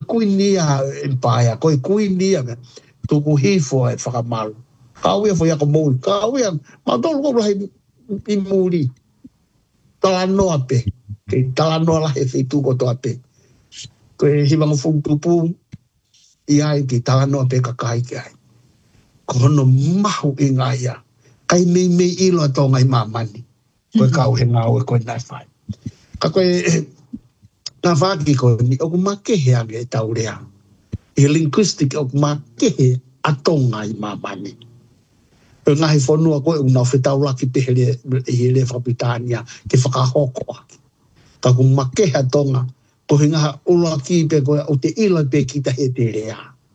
kuinia empaya, koe kuinia me, tuku hifo e whakamalu. Kauia fo yako mou, kauia, matolu ko lahi I muri. Talanoa pe, ke talanoa lahi fitu ko toa pe. Koe hiwangu fukupu, iai ki talanoa pe kakai ki ai. Kono mahu I ngaia, kai mei ilo ato ngai mamani. Koe kau he ngau e koe nai whai. Ka koe, na whaki koe ni oku makehe age e taurea. I linguistic oku makehe ato ngai mamani. E ngahi whanua koe unau whetau laki pehere I hele whapitania ke whakahoko aki. Ka ku makehe atonga, ko he ngaha uloa ki pe koe o te ila pe ki ta he te rea.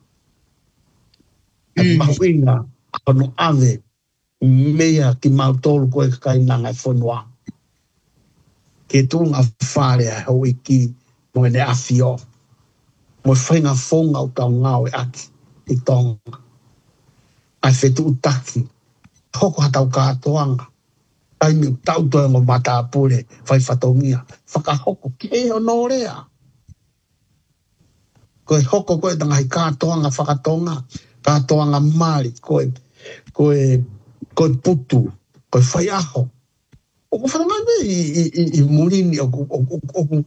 E mahu inga, kono ave, mea ki mautolu koe kai nanga e whanua. Ke tunga whare a hau iki mo ne awhio. Mo whainga whonga o tau ngau e aki I tonga. Ai whetu utaki. Hoko hatau kātoanga. Ai mi tau toa mo mata apure, whai whatongia. Whakahoko ke o no rea. Koe hoko koe tangai kātoanga whakatonga. Kātoanga mari, koe putu, koe whai aho. Oku whananga I murini oku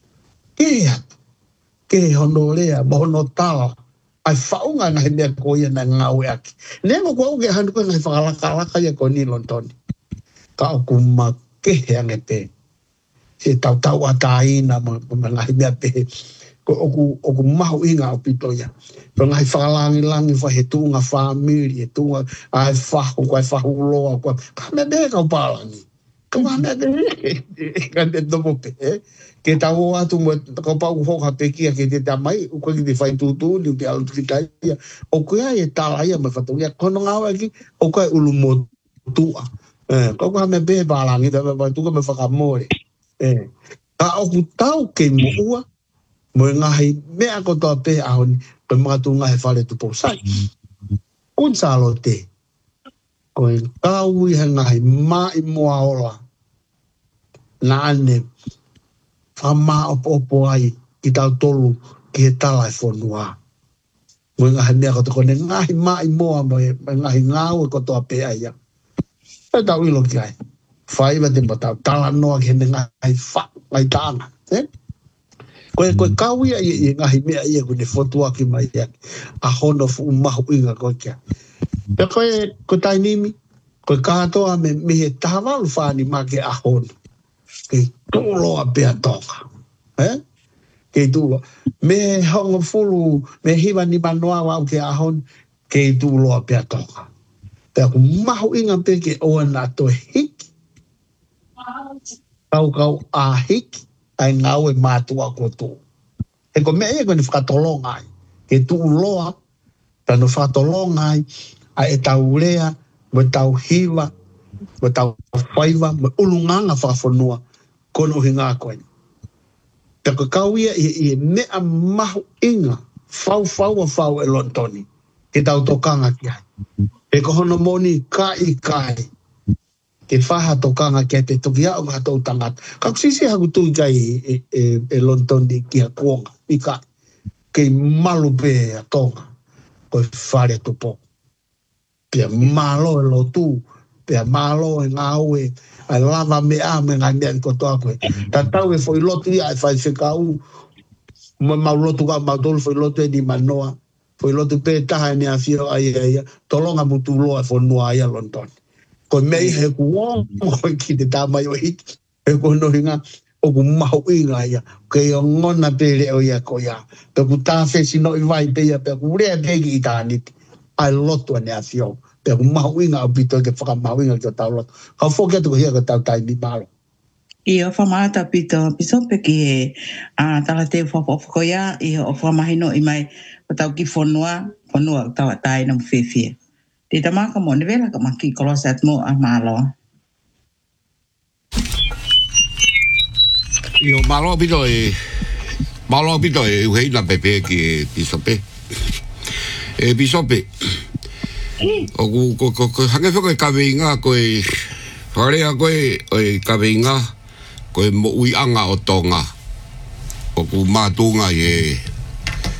ke hono rea, mohono tala. Ai whaunga ngahi mea koe na ngau e aki. Nengo kua uke hanu koe ngahi whakalaka ia koe ni lontoni. Ka oku ma kehe ange pe. Se tau ataina ma ngahi mea pe. Ko oku mahu inga o pitoia. Ko ngahi whakalangi whahe tunga whamiri, tunga ai whahu, koe whahu loa, koe. Ka mea behe kau pālangi. Ka mea behe. Ka mea tomo pe. Ke tau atu mo ko pau hoka pekia ke te tamai o ko ki fai tutu ni te alu fitai o ko ia e tala ia me fatu ia kono ngawa ki o ko ulu mo tua ko ko me be balangi da ba tu ko me fakamore ka o ku tau ke mo ua mo ngahi me ako to pe a hon pe ma tu ngahi fale tu posai kun salote ko kau i ngahi mai mo aola na ane whama opo ai ki tau tolu ki he tala e whanua. Mo ngahi mea koto kone ngahi mai moa mo ngahi ngau e koto a pe aia. E tau ilo ki ai. Whaiva te matau tala noa ki hene ngahi wha, ngai tāna. Koe kau ia I ngahi mea ia kone whotua ki mai ia. A hono fu mahu inga koe kia. Pe koe tainimi, koe kātoa me he tawalu whani ma ke a hono. Ke tūloa pia tonga. Ke tūloa. Me honga fulu, me hiwa ni manoa wau ke ahon, ke tūloa pia tonga. Pea ku mahu inga pe ke oa nā to hiki. Kau a hiki, ai ngau e mātua ko tū. E ko mea e kone whakatolonga ai. Ke tūloa, tano whakatolonga ai, a e tau rea, me tau hiwa, me tau whaiva, me ulunganga whakafonua, kono hi ngā koe. Te kau ia I mea mahu inga, whau e lontoni, ke tau tokanga ki ai. E kohono moni kai, ke whaha tokanga ki ai te toki au ngā tau tangata. Ka kusisi haku tui kai e lontoni ki a kuonga, I kai. Ke malu pe a tonga, koe whare tupo. Pia malo e lotu, pia malo e ngā ue, ai lava me me ngai mea I kotoa koe. Ta tau e foi lotu ia e whai whekau, mau lotu ka mau tolu foi lotu e di manoa, foi lotu pe taha e nea whio ai, tolonga mutu loa e whanua ai a lontoni. Koe mei he kuongo ki te tamai o hiki, he kono hinga, o ku mahu inga ia, ke o ngona pere o ia ko ia, pe ku tāwhesi no I vai pe ia, pe ku rea pegi I tāniti, ai lotu a nea whio. Pe ku mahu inga o pito ke whakamahu inga ki o tau lotu. Hau whoki atu ko hia ko tau tai ni malo. I o whamata pito pisope ki he tala te whapofkoia I o whamahino I mai o tau ki whanua tau a tai na mwhewhia. Te tamaka mo nevela ka maki kolosat mo a malo. I o malo pito uhei na pepe ki pisope. E pisope. O ko hange whako e kaweinga koe wharea koe o e kaweinga koe mo ui anga o tonga. O ku mātunga I